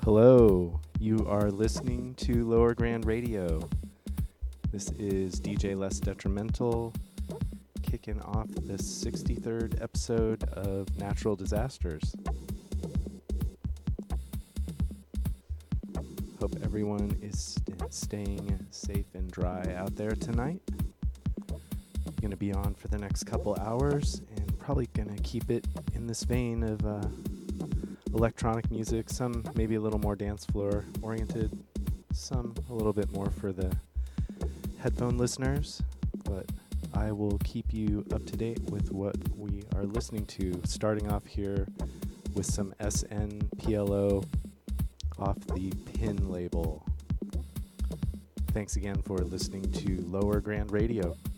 Hello, you are listening to Lower Grand Radio. This is DJ Less Detrimental kicking off the 63rd episode of Natural Disasters. Hope everyone is staying safe and dry out there tonight. Going to be on for the next couple hours and probably going to keep it in this vein of electronic music, some maybe a little more dance floor oriented, some a little bit more for the headphone listeners, but I will keep you up to date with what we are listening to, starting off here with some SNPLO off the Pin label. Thanks again for listening to Lower Grand Radio.